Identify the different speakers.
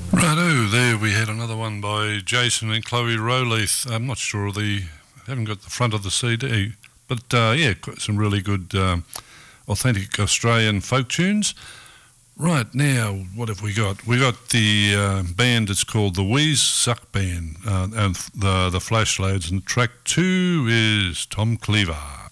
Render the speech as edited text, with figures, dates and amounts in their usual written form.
Speaker 1: Righto, there we had another one by Jason and Chloe Rowleith. I'm not sure haven't got the front of the CD, but yeah, got some really good authentic Australian folk tunes. Right now, what have we got? We got the band that's called the Wheeze Suck Band and the Flashloads, and track 2 is Tom Cleaver.